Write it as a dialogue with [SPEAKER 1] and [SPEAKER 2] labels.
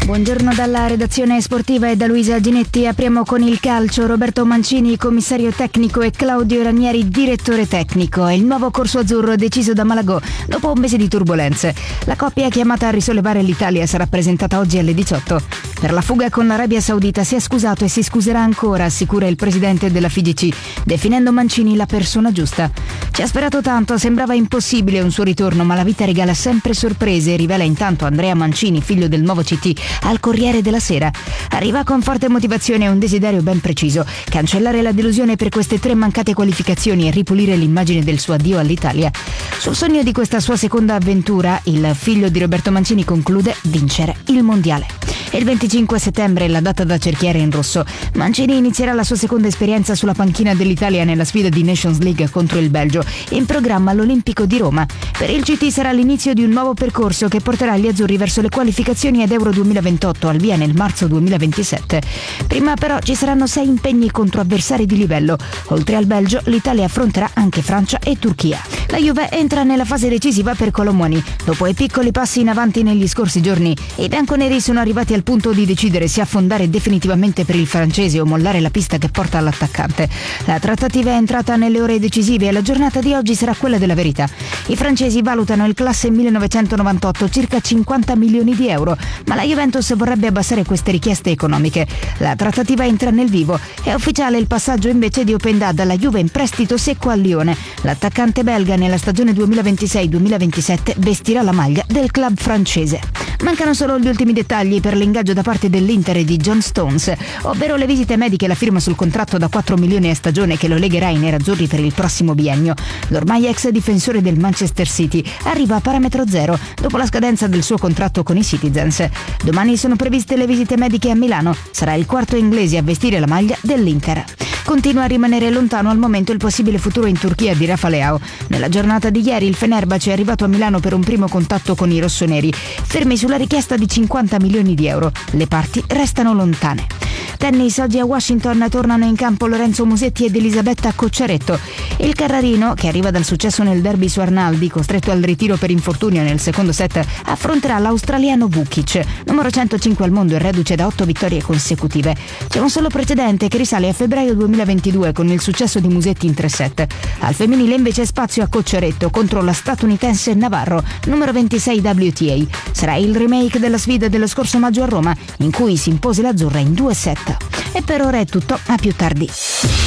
[SPEAKER 1] Buongiorno dalla redazione sportiva e da Luisa Ginetti. Apriamo con il calcio. Roberto Mancini, commissario tecnico, e Claudio Ranieri, direttore tecnico. È il nuovo corso azzurro deciso da Malagò dopo un mese di turbolenze. La coppia chiamata a risollevare l'Italia sarà presentata oggi alle 18. Per la fuga con l'Arabia Saudita si è scusato e si scuserà ancora, assicura il presidente della FIGC, definendo Mancini la persona giusta. Ci ha sperato tanto, sembrava impossibile un suo ritorno, ma la vita regala sempre sorprese, rivela intanto Andrea Mancini, figlio del nuovo CT, al Corriere della Sera. Arriva con forte motivazione e un desiderio ben preciso: cancellare la delusione per queste 3 mancate qualificazioni e ripulire l'immagine del suo addio all'Italia. Sul sogno di questa sua seconda avventura, il figlio di Roberto Mancini conclude: vincere il mondiale. È il 25 settembre, la data da cerchiare in rosso. Mancini inizierà la sua seconda esperienza sulla panchina dell'Italia nella sfida di Nations League contro il Belgio, in programma all'Olimpico di Roma. Per il CT sarà l'inizio di un nuovo percorso che porterà gli azzurri verso le qualificazioni ad Euro 2028, al via nel marzo 2027. Prima però ci saranno 6 impegni contro avversari di livello. Oltre al Belgio, l'Italia affronterà anche Francia e Turchia. La Juve entra nella fase decisiva per Colomoni. Dopo i piccoli passi in avanti negli scorsi giorni, i bianconeri sono arrivati al punto di decidere se affondare definitivamente per il francese o mollare la pista che porta all'attaccante. La trattativa è entrata nelle ore decisive e la giornata di oggi sarà quella della verità. I francesi valutano il classe 1998 circa 50 milioni di euro, ma la Juventus vorrebbe abbassare queste richieste economiche. La trattativa entra nel vivo. È ufficiale il passaggio invece di Openda dalla Juve in prestito secco al Lione. L'attaccante belga nella stagione 2026-2027 vestirà la maglia del club francese. Mancano solo gli ultimi dettagli per l'ingaggio da parte dell'Inter e di John Stones, ovvero le visite mediche e la firma sul contratto da 4 milioni a stagione che lo legherà ai nerazzurri per il prossimo biennio. L'ormai ex difensore del Manchester City arriva a parametro zero dopo la scadenza del suo contratto con i Citizens. Domani sono previste le visite mediche a Milano. Sarà il quarto inglese a vestire la maglia dell'Inter. Continua a rimanere lontano al momento il possibile futuro in Turchia di Rafa Leao. Nella giornata di ieri il Fenerbahce è arrivato a Milano per un primo contatto con i rossoneri, fermi sulla richiesta di 50 milioni di euro. Le parti restano lontane. Tennis, oggi a Washington tornano in campo Lorenzo Musetti ed Elisabetta Cocciaretto. Il Carrarino, che arriva dal successo nel derby su Arnaldi, costretto al ritiro per infortunio nel secondo set, affronterà l'australiano Vukic, numero 105 al mondo e reduce da 8 vittorie consecutive. C'è un solo precedente che risale a febbraio 2022 con il successo di Musetti in 3 set. Al femminile invece spazio a Cocciaretto contro la statunitense Navarro, numero 26 WTA. Sarà il remake della sfida dello scorso maggio a Roma, in cui si impose l'azzurra in 2 set. E per ora è tutto, a più tardi.